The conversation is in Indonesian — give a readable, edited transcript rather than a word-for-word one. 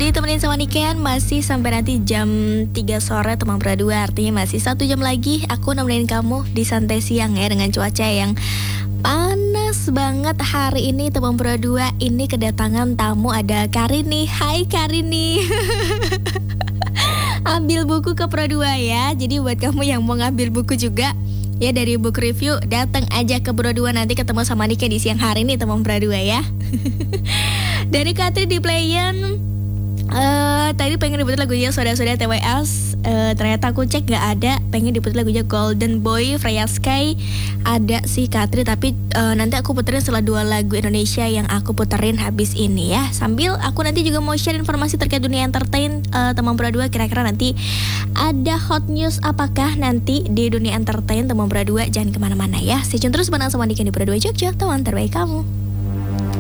Ditemenin sama Niken masih sampai nanti jam 3 sore teman berdua. Artinya masih 1 jam lagi aku nemenin kamu di santai siang ya, dengan cuaca yang panas banget hari ini teman berdua. Ini kedatangan tamu, ada Karini. Hai Karini. Ambil buku ke Pro 2 ya. Jadi buat kamu yang mau ngambil buku juga ya dari book review, datang aja ke Pro 2, nanti ketemu sama Niken di siang hari ini teman Pro 2 ya. Dari Katri di Playen, tadi pengen diputar lagunya Soda-Soda TWS, ternyata aku cek gak ada. Pengen diputar lagunya Golden Boy, Freya Sky. Ada sih Katri, tapi nanti aku puterin setelah 2 lagu Indonesia yang aku puterin habis ini ya. Sambil aku nanti juga mau share informasi terkait dunia entertain, teman Pro 2. Kira-kira nanti ada hot news apakah nanti di dunia entertain teman Pro 2. Jangan kemana-mana ya, stay tune terus bareng sama Niken di Pro 2 Jogja, teman terbaik kamu.